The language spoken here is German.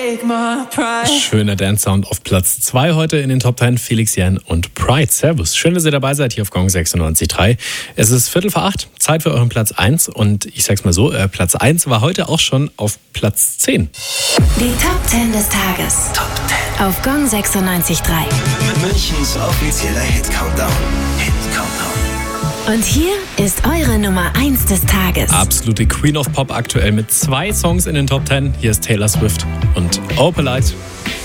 Schöner Dance-Sound auf Platz 2 heute in den Top 10. Felix Jähn und Pride. Servus. Schön, dass ihr dabei seid hier auf Gong 96.3. Es ist 7:45, Zeit für euren Platz 1. Und ich sag's mal so, Platz 1 war heute auch schon auf Platz 10. Die Top 10 des Tages. Top 10. Auf Gong 96.3. Münchens offizieller Hit-Countdown. Und hier ist eure Nummer 1 des Tages. Absolute Queen of Pop aktuell mit 2 Songs in den Top 10. Hier ist Taylor Swift und Opalite.